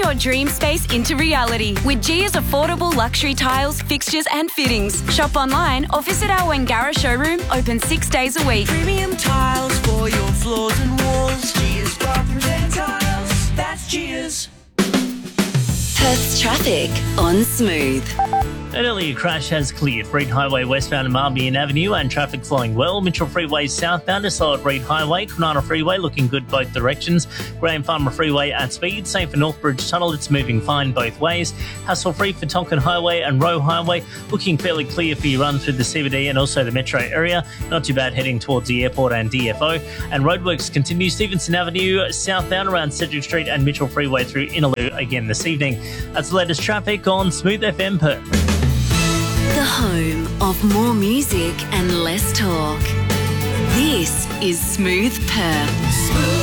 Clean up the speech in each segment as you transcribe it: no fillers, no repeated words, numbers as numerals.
your dream space into reality with Gia's affordable luxury tiles, fixtures and fittings. Shop online or visit our Wangara showroom, open 6 days a week. Premium tiles for your floors and walls. Gia's Bathrooms and Tiles. That's Gia's. Perth's traffic on Smooth. An earlier crash has cleared Reid Highway westbound and Marmion Avenue and traffic flowing well. Mitchell Freeway southbound is slow at Reid Highway. Kwinana Freeway looking good both directions. Graham Farmer Freeway at speed. Same for Northbridge Tunnel, it's moving fine both ways. Hassle free for Tonkin Highway and Roe Highway. Looking fairly clear for your run through the CBD and also the metro area. Not too bad heading towards the airport and DFO. And roadworks continue. Stevenson Avenue southbound around Cedric Street and Mitchell Freeway through Innaloo again this evening. That's the latest traffic on Smooth FM Perth. The home of more music and less talk. This is Smooth Perth.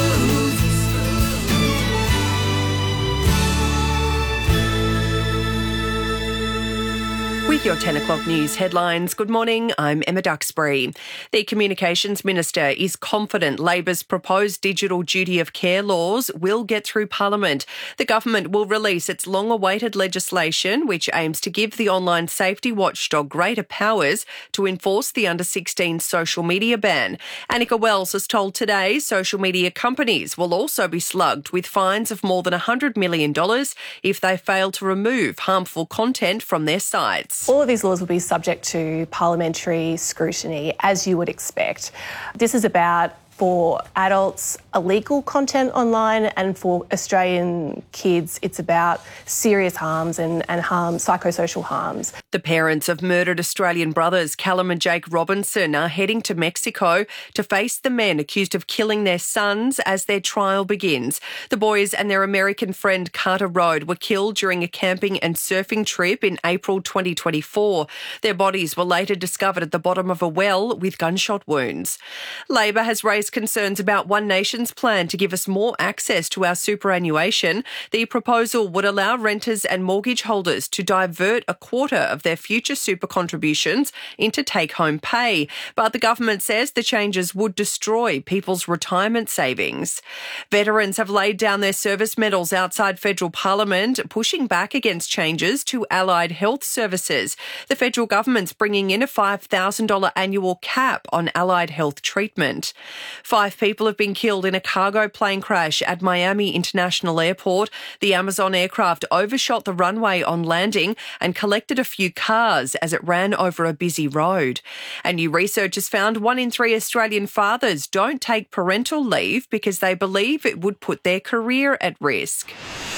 With your 10 o'clock news headlines, good morning, I'm Emma Duxbury. The Communications Minister is confident Labor's proposed digital duty of care laws will get through Parliament. The government will release its long-awaited legislation, which aims to give the online safety watchdog greater powers to enforce the under-16 social media ban. Annika Wells has told Today social media companies will also be slugged with fines of more than $100 million if they fail to remove harmful content from their sites. All of these laws will be subject to parliamentary scrutiny, as you would expect. This is about, for adults, illegal content online, and for Australian kids, it's about serious harms and psychosocial harms. The parents of murdered Australian brothers Callum and Jake Robinson are heading to Mexico to face the men accused of killing their sons as their trial begins. The boys and their American friend Carter Road were killed during a camping and surfing trip in April 2024. Their bodies were later discovered at the bottom of a well with gunshot wounds. Labor has raised concerns about One Nation's plan to give us more access to our superannuation. The proposal would allow renters and mortgage holders to divert a quarter of their future super contributions into take-home pay. But the government says the changes would destroy people's retirement savings. Veterans have laid down their service medals outside federal parliament, pushing back against changes to allied health services. The federal government's bringing in a $5,000 annual cap on allied health treatment. 5 people have been killed in a cargo plane crash at Miami International Airport. The Amazon aircraft overshot the runway on landing and collected a few cars as it ran over a busy road. And new research has found 1 in 3 Australian fathers don't take parental leave because they believe it would put their career at risk.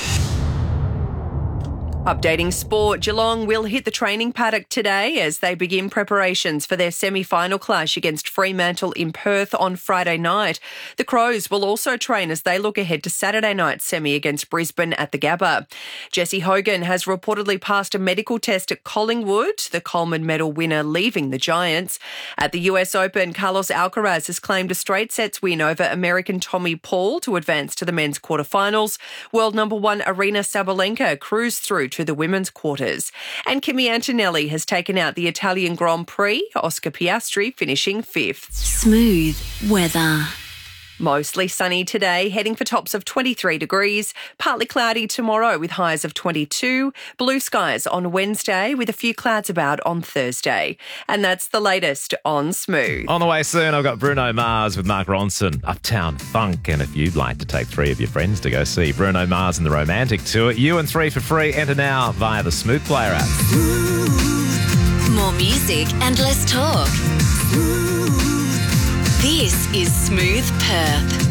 Updating sport, Geelong will hit the training paddock today as they begin preparations for their semi-final clash against Fremantle in Perth on Friday night. The Crows will also train as they look ahead to Saturday night's semi against Brisbane at the Gabba. Jesse Hogan has reportedly passed a medical test at Collingwood, the Coleman Medal winner leaving the Giants. At the US Open, Carlos Alcaraz has claimed a straight sets win over American Tommy Paul to advance to the men's quarterfinals. World number 1 Aryna Sabalenka cruised through to the women's quarters. And Kimi Antonelli has taken out the Italian Grand Prix, Oscar Piastri finishing 5th. Smooth weather. Mostly sunny today, heading for tops of 23 degrees. Partly cloudy tomorrow with highs of 22. Blue skies on Wednesday with a few clouds about on Thursday. And that's the latest on Smooth. On the way soon, I've got Bruno Mars with Mark Ronson, Uptown Funk. And if you'd like to take 3 of your friends to go see Bruno Mars and the Romantic Tour, you and 3 for free. Enter now via the Smooth Player app. More music and less talk. This is Smooth Perth.